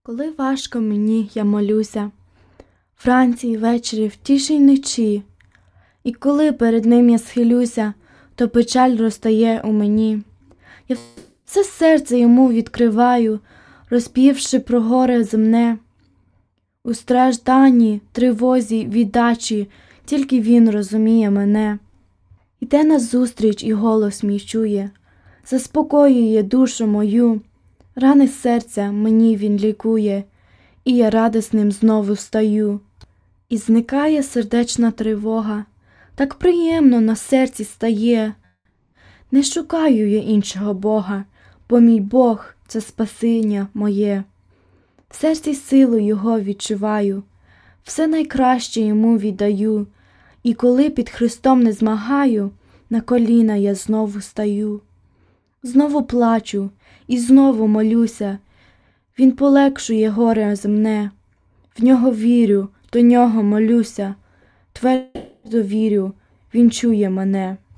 Коли важко мені, я молюся, вранці й ввечері, в тиші й ночі. І коли перед ним я схилюся, то печаль розтає у мені. Я все серце йому відкриваю, розпівши про горе земне. У стражданні, тривозі, віддачі, тільки він розуміє мене. Іде назустріч і голос мій чує, заспокоює душу мою. Рани серця мені він лікує, і я радісним знову стаю. І зникає сердечна тривога, так приємно на серці стає. Не шукаю я іншого Бога, бо мій Бог – це спасіння моє. В серці силу Його відчуваю, все найкраще Йому віддаю. І коли під Христом не змагаю, на коліна я знову стаю. Знову плачу і знову молюся, Він полегшує горе земне. В Нього вірю, до Нього молюся, твердо вірю, Він чує мене.